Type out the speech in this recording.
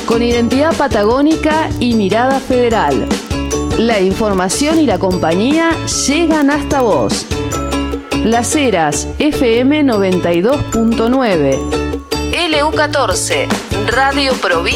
con identidad patagónica y mirada federal. La información y la compañía llegan hasta vos. Las Heras, FM 92.9. LU14, Radio Provincia.